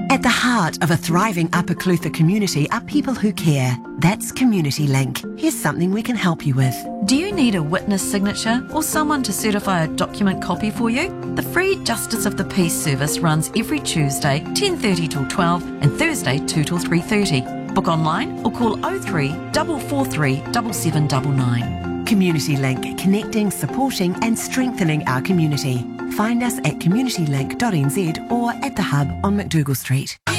At the heart of a thriving Upper Clutha community are people who care. That's Community Link. Here's something we can help you with. Do you need a witness signature or someone to certify a document copy for you? The free Justice of the Peace service runs every Tuesday 10:30 till 12 and Thursday 2 till 3:30. Book online or call 03 443 7799. Community Link, connecting, supporting and strengthening our community. Find us at communitylink.nz or at the Hub on McDougall Street.